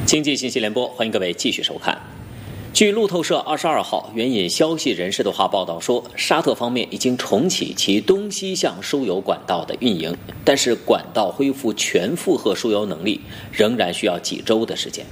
经济信息联播，欢迎各位继续收看。据路透社22号援引消息人士的话报道说，沙特方面已经重启其东西向输油管道的运营，但是管道恢复全负荷输油能力仍然需要几周的时间。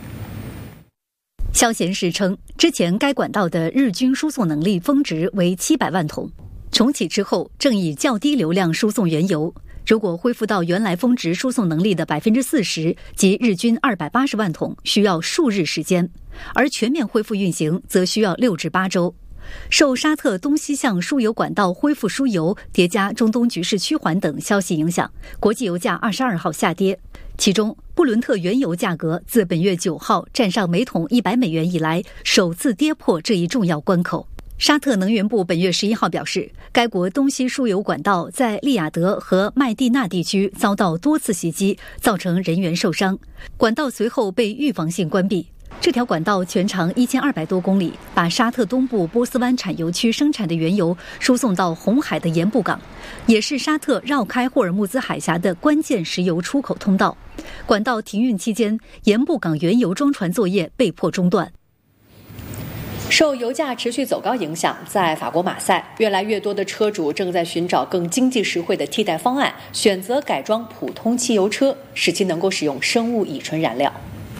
消息人士称，之前该管道的日均输送能力峰值为700万桶，重启之后正以较低流量输送原油。如果恢复到原来峰值输送能力的40%，即日均280万桶，需要数日时间；而全面恢复运行则需要6至8周。受沙特东西向输油管道恢复输油，叠加中东局势趋缓等消息影响，国际油价22号下跌。其中，布伦特原油价格自本月9号站上每桶100美元以来，首次跌破这一重要关口。沙特能源部本月11号表示，该国东西输油管道在利雅得和麦地那地区遭到多次袭击，造成人员受伤，管道随后被预防性关闭。这条管道全长1200多公里，把沙特东部波斯湾产油区生产的原油输送到红海的盐布港，也是沙特绕开霍尔木兹海峡的关键石油出口通道。管道停运期间，盐布港原油装船作业被迫中断。受油价持续走高影响，在法国马赛，越来越多的车主正在寻找更经济实惠的替代方案，选择改装普通汽油车，使其能够使用生物乙醇燃料。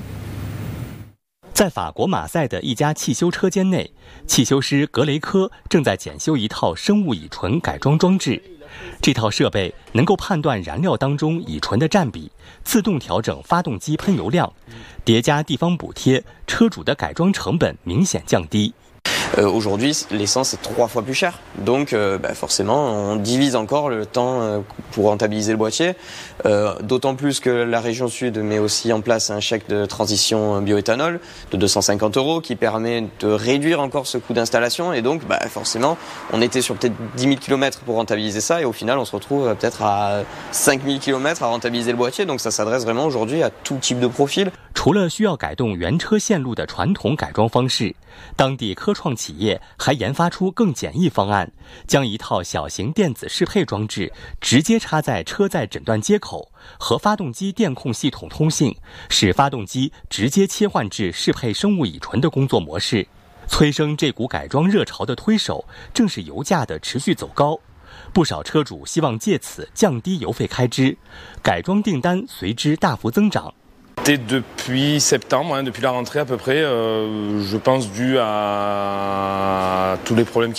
在法国马赛的一家汽修车间内，汽修师格雷科正在检修一套生物乙醇改装装置。这套设备能够判断燃料当中乙醇的占比，自动调整发动机喷油量，叠加地方补贴，车主的改装成本明显降低。 Aujourd'hui, l'essence est 3 fois plus chère, donc forcément, on divise encore le temps pour rentabiliser le boîtier. D'autant plus que la région sud met aussi en place un chèque de transition bioéthanol de 250 € qui permet de réduire encore ce coût d'installation. Et donc, forcément, on était sur peut-être 10 000 km pour rentabiliser ça, et au final, on se retrouve peut-être à 5 000 km à rentabiliser le boîtier. Donc ça s'adresse vraiment aujourd'hui à tout type de profil. 除了需要改动原车线路的传统改装方式，当地科创企业还研发出更简易方案，将一套小型电子适配装置直接插在车载诊断接口，和发动机电控系统通信，使发动机直接切换至适配生物乙醇的工作模式。催生这股改装热潮的推手，正是油价的持续走高。不少车主希望借此降低油费开支，改装订单随之大幅增长。 Depuis septembre, depuis la rentrée à peu près, je pense dû à tous les problèmes